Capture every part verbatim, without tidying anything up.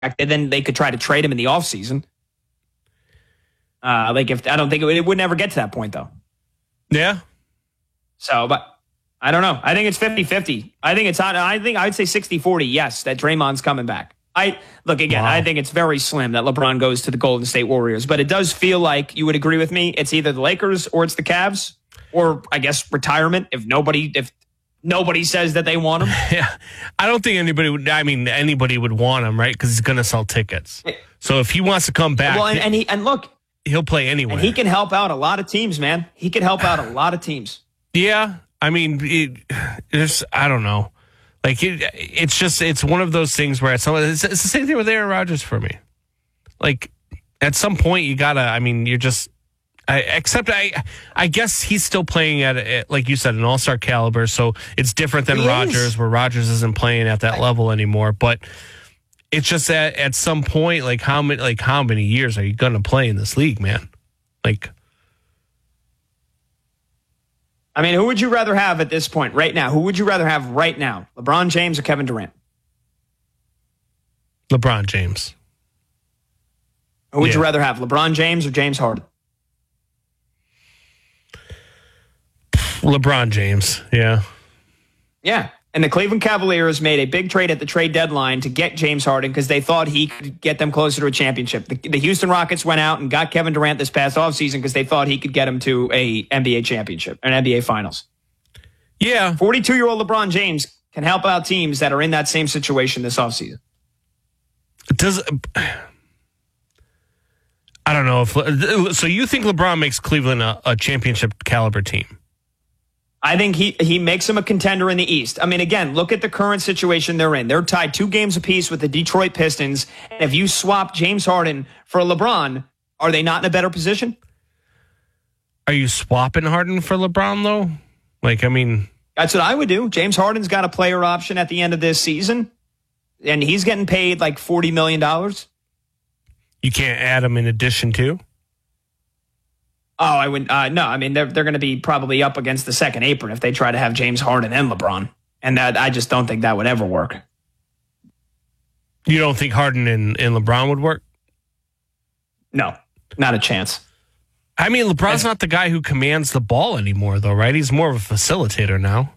and then they could try to trade him in the offseason. Uh, like if I don't think it would, it would never get to that point though. Yeah. So, but I don't know. I think it's fifty-fifty. I think it's on. I think I'd say sixty forty. Yes, that Draymond's coming back. I look again. Wow. I think it's very slim that LeBron goes to the Golden State Warriors, but it does feel like you would agree with me. It's either the Lakers or it's the Cavs, or I guess retirement if nobody if nobody says that they want him. Yeah, I don't think anybody would. I mean, anybody would want him, right? Because he's going to sell tickets. So if he wants to come back, well, and, and he and look, he'll play anywhere. And he can help out a lot of teams, man. He can help out a lot of teams. Yeah, I mean, it, it's I don't know. Like it, it's just it's one of those things where it's, it's it's the same thing with Aaron Rodgers for me. Like at some point you gotta. I mean, you're just. I, except I, I guess he's still playing at, at like you said, an all-star caliber. So it's different than he Rodgers, is. where Rodgers isn't playing at that level anymore. But it's just that at some point, like how many like how many years are you gonna play in this league, man? Like. I mean, who would you rather have at this point, right now? Who would you rather have right now? LeBron James or Kevin Durant? LeBron James. Who would Yeah. you rather have, LeBron James or James Harden? LeBron James, yeah. Yeah. And the Cleveland Cavaliers made a big trade at the trade deadline to get James Harden because they thought he could get them closer to a championship. The, the Houston Rockets went out and got Kevin Durant this past offseason because they thought he could get them to a N B A championship, an N B A Finals. Yeah. forty-two-year-old LeBron James can help out teams that are in that same situation this offseason. Does I don't know if so. You think LeBron makes Cleveland a, a championship caliber team? I think he he makes them a contender in the East. I mean, again, look at the current situation they're in. They're tied two games apiece with the Detroit Pistons. And if you swap James Harden for LeBron, are they not in a better position? Are you swapping Harden for LeBron though? Like, I mean, that's what I would do. James Harden's got a player option at the end of this season, and he's getting paid like forty million dollars. You can't add him in addition to? Oh, I would uh, no. I mean, they're they're going to be probably up against the second apron if they try to have James Harden and LeBron, and that I just don't think that would ever work. You don't think Harden and, and LeBron would work? No, not a chance. I mean, LeBron's That's, not the guy who commands the ball anymore, though, right? He's more of a facilitator now.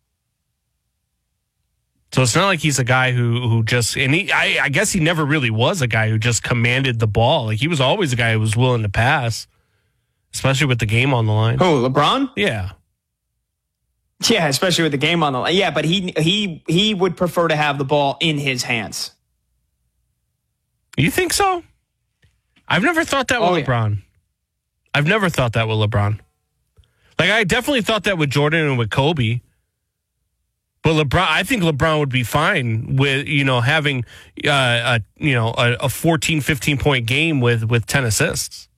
So it's not like he's a guy who who just and he. I, I guess he never really was a guy who just commanded the ball. Like he was always a guy who was willing to pass. Especially with the game on the line. Who, LeBron? Yeah. Yeah, especially with the game on the line. Yeah, but he he he would prefer to have the ball in his hands. You think so? I've never thought that with oh, LeBron. Yeah. I've never thought that with LeBron. Like, I definitely thought that with Jordan and with Kobe. But LeBron, I think LeBron would be fine with, you know, having, uh, a, you know, a, a fourteen, fifteen point game with, with ten assists.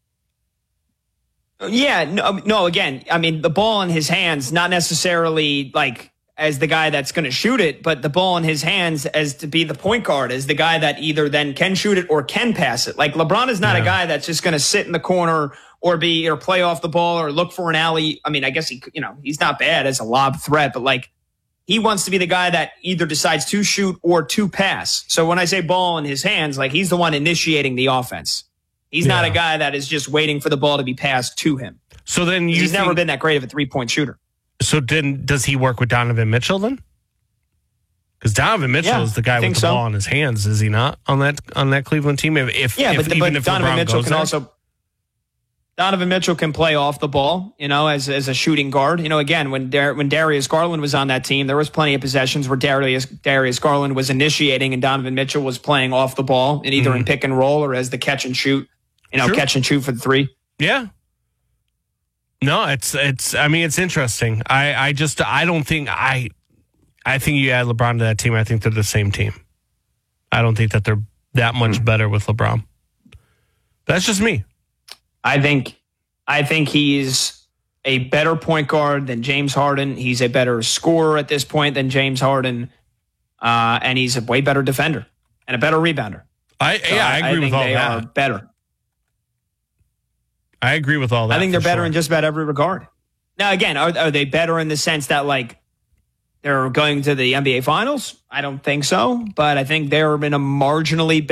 Yeah, no, no, again, I mean, the ball in his hands, not necessarily like as the guy that's going to shoot it, but the ball in his hands as to be the point guard, as the guy that either then can shoot it or can pass it. Like LeBron is not yeah. a guy that's just going to sit in the corner or be or play off the ball or look for an alley. I mean, I guess he, you know, he's not bad as a lob threat, but like he wants to be the guy that either decides to shoot or to pass. So when I say ball in his hands, like he's the one initiating the offense. He's yeah. not a guy that is just waiting for the ball to be passed to him. So then you he's think, never been that great of a three-point shooter. So then does he work with Donovan Mitchell then? Because Donovan Mitchell yeah, is the guy with the so. ball in his hands, is he not, on that on that Cleveland team? If, if yeah, if, but, even but if Donovan LeBron Mitchell goes can there? also Donovan Mitchell can play off the ball, you know, as as a shooting guard. You know, again, when Dar- when Darius Garland was on that team, there was plenty of possessions where Darius Darius Garland was initiating and Donovan Mitchell was playing off the ball, and either mm. in pick and roll or as the catch and shoot. You know, True. catch and shoot for the three. Yeah. No, it's it's. I mean, it's interesting. I, I just I don't think I I think you add LeBron to that team. I think they're the same team. I don't think that they're that much mm. better with LeBron. That's just me. I think I think he's a better point guard than James Harden. He's a better scorer at this point than James Harden, uh, and he's a way better defender and a better rebounder. I so yeah, I agree I think with all they that. Are better. I agree with all that. I think they're better sure. in just about every regard. Now, again, are, are they better in the sense that, like, they're going to the N B A Finals? I don't think so, but I think they're in a marginally